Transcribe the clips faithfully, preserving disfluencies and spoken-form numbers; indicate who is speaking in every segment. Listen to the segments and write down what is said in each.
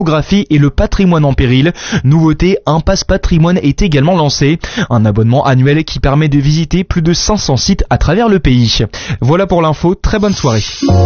Speaker 1: et le patrimoine en péril. Nouveauté, un passe patrimoine est également lancé. Un abonnement annuel qui permet de visiter plus de cinq cents sites à travers le pays. Voilà pour l'info, très bonne soirée.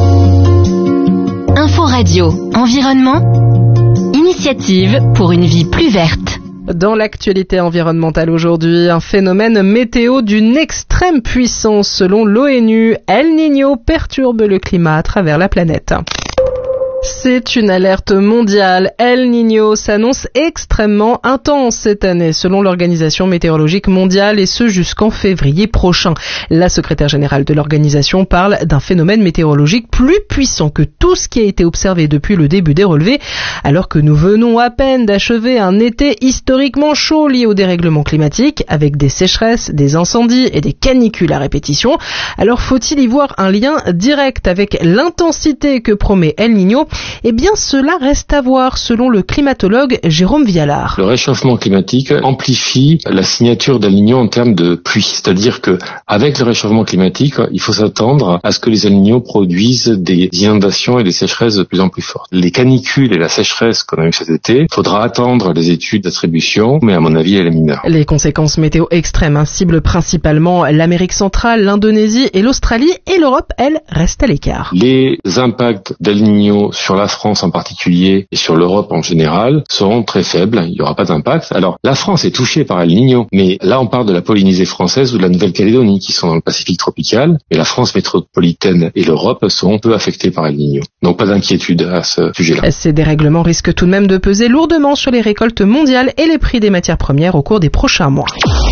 Speaker 2: Info Radio, environnement, initiative pour une vie plus verte.
Speaker 3: Dans l'actualité environnementale aujourd'hui, un phénomène météo d'une extrême puissance selon l'ONU. El Niño perturbe le climat à travers la planète. C'est une alerte mondiale. El Niño s'annonce extrêmement intense cette année, selon l'Organisation météorologique mondiale, et ce jusqu'en février prochain. La secrétaire générale de l'organisation parle d'un phénomène météorologique plus puissant que tout ce qui a été observé depuis le début des relevés, alors que nous venons à peine d'achever un été historiquement chaud lié au dérèglement climatique, avec des sécheresses, des incendies et des canicules à répétition. Alors faut-il y voir un lien direct avec l'intensité que promet El Niño ? Eh bien, cela reste à voir, selon le climatologue Jérôme Vialard.
Speaker 4: Le réchauffement climatique amplifie la signature d'El Niño en termes de pluie. C'est-à-dire que, avec le réchauffement climatique, il faut s'attendre à ce que les El Niño produisent des inondations et des sécheresses de plus en plus fortes. Les canicules et la sécheresse qu'on a eu cet été, il faudra attendre les études d'attribution, mais à mon avis, elle est mineure.
Speaker 3: Les conséquences météo extrêmes hein, ciblent principalement l'Amérique centrale, l'Indonésie et l'Australie, et l'Europe, elle, reste à l'écart.
Speaker 4: Les impacts d'El Niño sur la France en particulier et sur l'Europe en général seront très faibles, il n'y aura pas d'impact. Alors la France est touchée par El Niño, mais là on parle de la Polynésie française ou de la Nouvelle-Calédonie qui sont dans le Pacifique tropical, et la France métropolitaine et l'Europe seront peu affectées par El Niño. Donc pas d'inquiétude à ce sujet-là.
Speaker 3: Ces dérèglements risquent tout de même de peser lourdement sur les récoltes mondiales et les prix des matières premières au cours des prochains mois.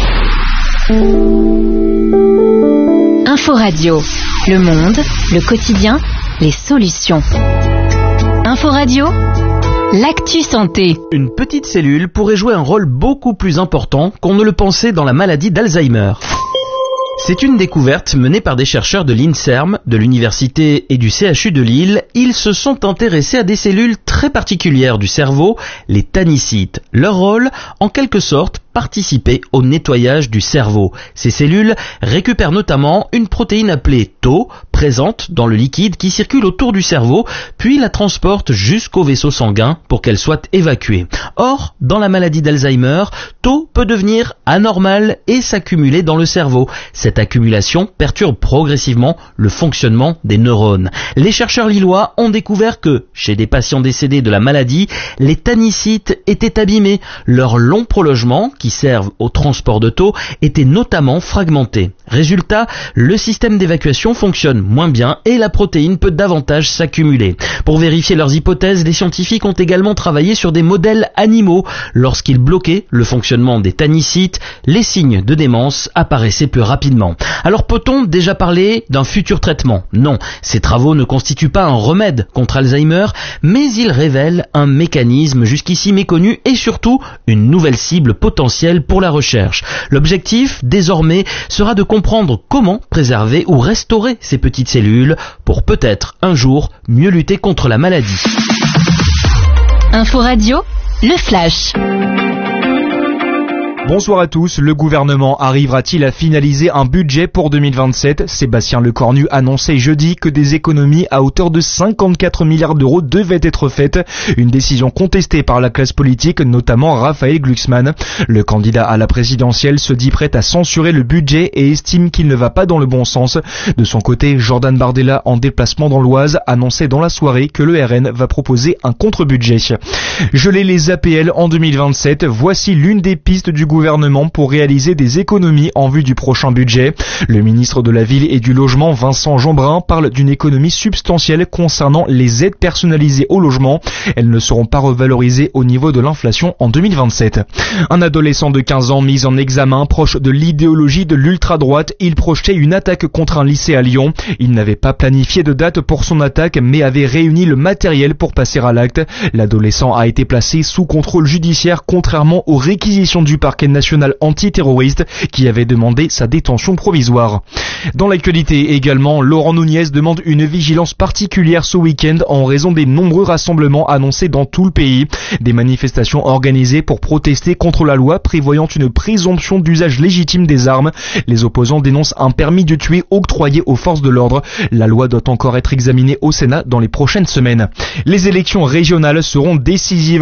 Speaker 2: Info Radio, le monde, le quotidien, les solutions. Info Radio, l'actu santé.
Speaker 5: Une petite cellule pourrait jouer un rôle beaucoup plus important qu'on ne le pensait dans la maladie d'Alzheimer. C'est une découverte menée par des chercheurs de l'INSERM, de l'université et du C H U de Lille. Ils se sont intéressés à des cellules très particulières du cerveau, les tannicytes. Leur rôle, en quelque sorte, participer au nettoyage du cerveau. Ces cellules récupèrent notamment une protéine appelée Tau, présente dans le liquide qui circule autour du cerveau, puis la transporte jusqu'au vaisseau sanguin pour qu'elle soit évacuée. Or, dans la maladie d'Alzheimer, Tau peut devenir anormal et s'accumuler dans le cerveau. Cette accumulation perturbe progressivement le fonctionnement des neurones. Les chercheurs lillois ont découvert que, chez des patients décédés de la maladie, les tannicytes étaient abîmés. Leur long prolongement, qui servent au transport de Tau, étaient notamment fragmentés. Résultat, le système d'évacuation fonctionne moins bien et la protéine peut davantage s'accumuler. Pour vérifier leurs hypothèses, les scientifiques ont également travaillé sur des modèles animaux. Lorsqu'ils bloquaient le fonctionnement des tannicytes, les signes de démence apparaissaient plus rapidement. Alors peut-on déjà parler d'un futur traitement ? Non, ces travaux ne constituent pas un remède contre Alzheimer, mais ils révèlent un mécanisme jusqu'ici méconnu et surtout une nouvelle cible potentielle pour la recherche. L'objectif, désormais, sera de comprendre comment préserver ou restaurer ces petites cellules pour peut-être un jour mieux lutter contre la maladie.
Speaker 2: Info Radio, le flash.
Speaker 1: Bonsoir à tous. Le gouvernement arrivera-t-il à finaliser un budget pour deux mille vingt-sept ? Sébastien Lecornu annonçait jeudi que des économies à hauteur de cinquante-quatre milliards d'euros devaient être faites. Une décision contestée par la classe politique, notamment Raphaël Glucksmann. Le candidat à la présidentielle se dit prêt à censurer le budget et estime qu'il ne va pas dans le bon sens. De son côté, Jordan Bardella, en déplacement dans l'Oise, annonçait dans la soirée que le R N va proposer un contre-budget. Geler les A P L en deux mille vingt-sept, voici l'une des pistes du gouvernement pour réaliser des économies en vue du prochain budget. Le ministre de la Ville et du Logement, Vincent Jeanbrun, parle d'une économie substantielle concernant les aides personnalisées au logement. Elles ne seront pas revalorisées au niveau de l'inflation en deux mille vingt-sept. Un adolescent de quinze ans mis en examen proche de l'idéologie de l'ultra-droite, il projetait une attaque contre un lycée à Lyon. Il n'avait pas planifié de date pour son attaque, mais avait réuni le matériel pour passer à l'acte. L'adolescent a été placé sous contrôle judiciaire contrairement aux réquisitions du parquet parquet national antiterroriste qui avait demandé sa détention provisoire. Dans l'actualité également, Laurent Nunez demande une vigilance particulière ce week-end en raison des nombreux rassemblements annoncés dans tout le pays. Des manifestations organisées pour protester contre la loi prévoyant une présomption d'usage légitime des armes. Les opposants dénoncent un permis de tuer octroyé aux forces de l'ordre. La loi doit encore être examinée au Sénat dans les prochaines semaines. Les élections régionales seront décisives